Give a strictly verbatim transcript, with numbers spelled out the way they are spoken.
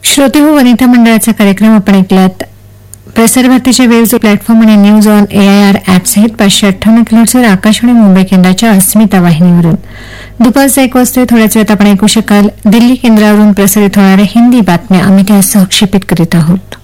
श्रोते हो, वनिता मंडळाचा कार्यक्रम आपण ऐकलात. प्रसार भारतीच्या वेव्हज प्लॅटफॉर्म आणि न्यूज ऑन एआयआर ऍप सहित पाचशे अठ्ठावन्न किलोहर्ट्झवर आकाशवाणी मुंबई केंद्राच्या अस्मिता वाहिनीवरून दुपारचा एक वाजता थोड्याच वेळात आपण ऐकू शकाल दिल्ली केंद्रावरून प्रसारित होणाऱ्या हिंदी बातम्या. आम्ही त्या सहक्षेपित करीत आहोत.